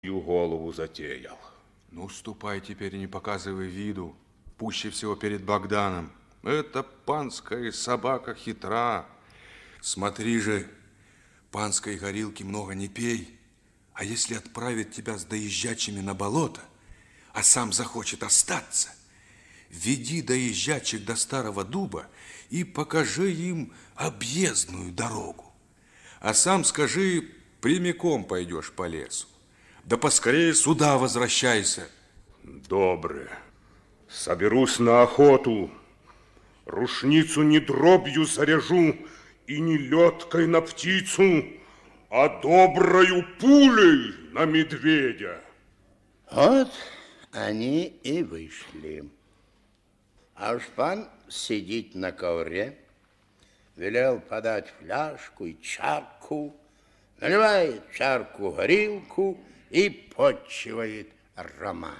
голову затеял. Ну, ступай теперь и не показывай виду, пуще всего перед Богданом. Это панская собака хитра. Смотри же, панской горилки много не пей, а если отправит тебя с доезжачими на болото, а сам захочет остаться, веди доезжачих до старого дуба и покажи им объездную дорогу. А сам скажи, прямиком пойдешь по лесу. Да поскорее сюда возвращайся. Добре. Соберусь на охоту. Рушницу не дробью заряжу и не леткой на птицу, а доброю пулей на медведя. Вот они и вышли. А уж пан сидит на ковре, велел подать фляжку и чарку, наливает в чарку горилку и подчивает Романа.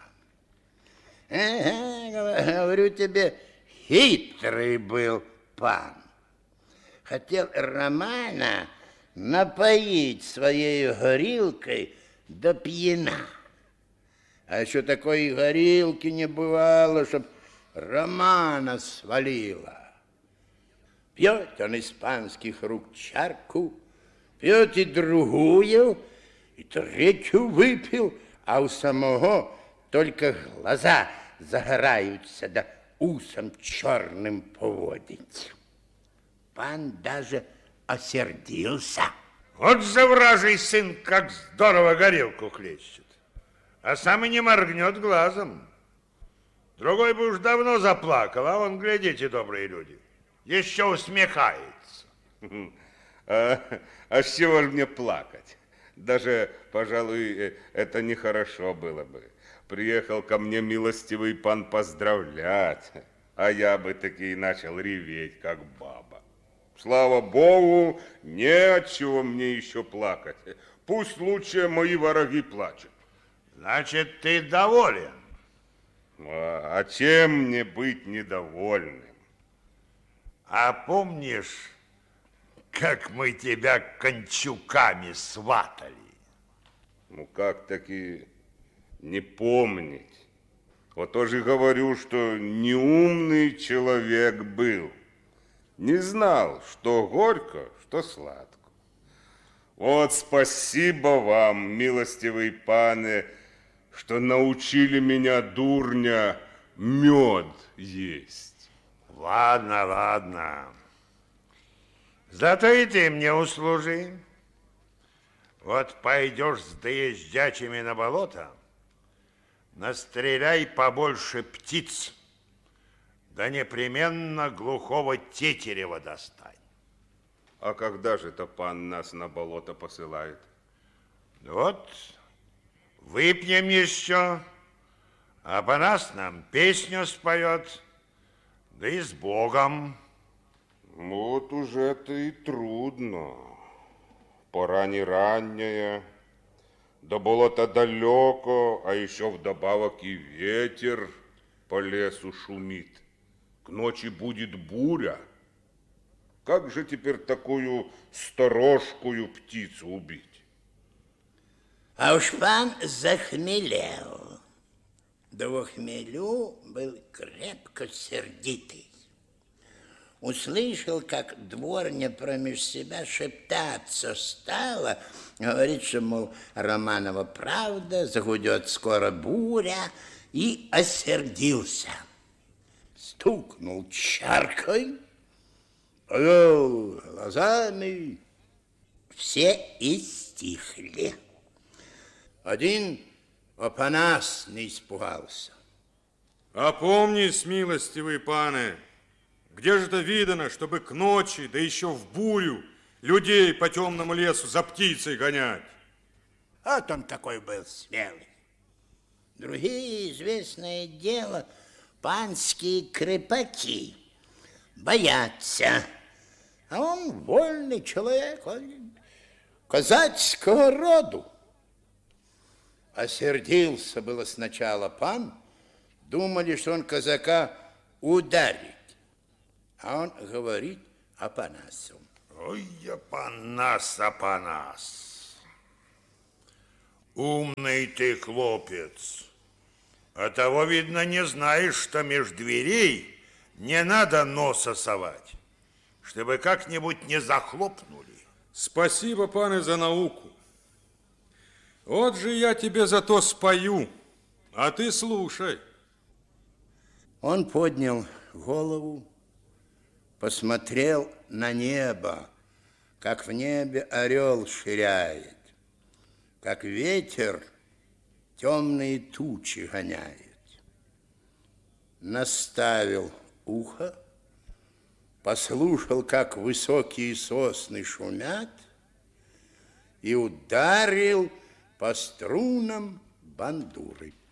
Говорю тебе, хитрый был пан. Хотел Романа напоить своей горилкой до пьяна. А еще такой горилки не бывало, чтоб Романа свалила. Пьет он из панских рук чарку, пьет и другую, и третью выпил, а у самого только глаза загораются, да усом черным поводить. Пан даже осердился. Вот за вражий сын, как здорово горелку хлещет, а сам и не моргнет глазом. Другой бы уж давно заплакал, а он, глядите, добрые люди, еще усмехается. А с чего же мне плакать? Даже, пожалуй, это нехорошо было бы. Приехал ко мне милостивый пан поздравлять, а я бы таки начал реветь, как баба. Слава Богу, нечего мне еще плакать. Пусть лучше мои враги плачут. Значит, ты доволен? А чем мне быть недовольным? А помнишь, как мы тебя кончуками сватали? Ну, как таки не помнить? Вот тоже говорю, что неумный человек был. Не знал, что горько, что сладко. Вот спасибо вам, милостивый пане, что научили меня, дурня, мед есть. Ладно, ладно. Зато и ты мне услужи. Вот пойдешь с доезжачими на болото, настреляй побольше птиц, да непременно глухого тетерева достань. А когда же это пан нас на болото посылает? Вот, выпьем еще, а по нас нам песню споет, да и с Богом. Вот уже это и трудно. Пора не ранняя, до болота далеко, а еще вдобавок и ветер по лесу шумит. К ночи будет буря. Как же теперь такую сторожкую птицу убить? А уж пан захмелел. Да во хмелю был крепко сердитый. Услышал, как дворня промеж себя шептаться стала, говорит, что, мол, Романова правда, загудет скоро буря, и осердился. Стукнул чаркой, повел глазами, все и стихли. Один Опанас не испугался. Опомнись, милостивые паны, где же это видано, чтобы к ночи, да еще в бурю, людей по темному лесу за птицей гонять? Вот он какой был смелый. Другие, известное дело, панские крепаки боятся. А он вольный человек, он казацкого роду. Осердился было сначала пан, думали, что он казака ударит. А он говорит Опанасу. Ой, Опанас, Опанас. Умный ты хлопец. А того, видно, не знаешь, что меж дверей не надо носа совать, чтобы как-нибудь не захлопнули. Спасибо, пане, за науку. Вот же я тебе зато спою, а ты слушай. Он поднял голову, посмотрел на небо, как в небе орел ширяет, как ветер темные тучи гоняет. Наставил ухо, послушал, как высокие сосны шумят, и ударил по струнам бандуры.